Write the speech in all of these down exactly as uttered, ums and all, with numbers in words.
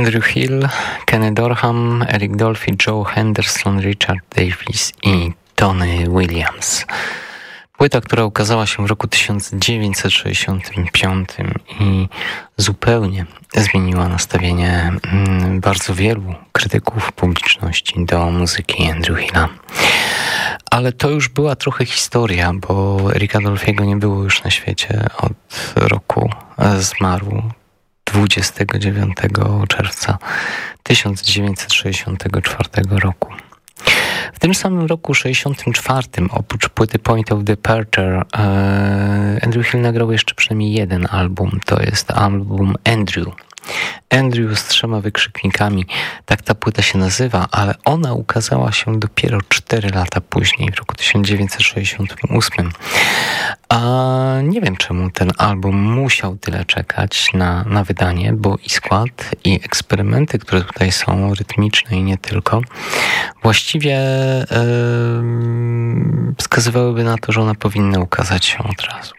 Andrew Hill, Kenny Dorham, Eric Dolphy, Joe Henderson, Richard Davis i Tony Williams. Płyta, która ukazała się w roku tysiąc dziewięćset sześćdziesiątym piątym i zupełnie zmieniła nastawienie bardzo wielu krytyków publiczności do muzyki Andrew Hilla. Ale to już była trochę historia, bo Erika Dolphy'ego nie było już na świecie od roku. Zmarł dwudziestego dziewiątego czerwca tysiąc dziewięćset sześćdziesiątego czwartego roku. W tym samym roku sześćdziesiątym czwartym oprócz płyty Point of Departure Andrew Hill nagrał jeszcze przynajmniej jeden album. To jest album Andrew. Andrew z trzema wykrzyknikami, tak ta płyta się nazywa, ale ona ukazała się dopiero cztery lata później, w roku tysiąc dziewięćset sześćdziesiątym ósmym. A nie wiem, czemu ten album musiał tyle czekać na, na wydanie, bo i skład, i eksperymenty, które tutaj są, rytmiczne i nie tylko, właściwie yy, wskazywałyby na to, że ona powinna ukazać się od razu.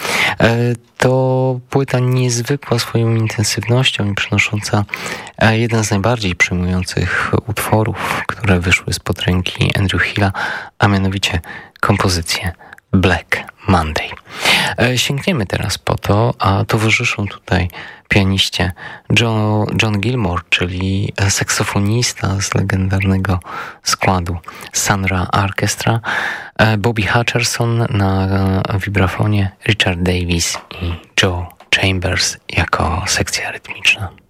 To płyta niezwykła swoją intensywnością i przynosząca jeden z najbardziej przejmujących utworów, które wyszły spod ręki Andrew Hilla, a mianowicie kompozycję Black Monday. Sięgniemy teraz po to, a towarzyszą tutaj pianiście John, John Gilmore, czyli saksofonista z legendarnego składu Sun Ra Orchestra, Bobby Hutcherson na wibrafonie, Richard Davis i Joe Chambers jako sekcja rytmiczna.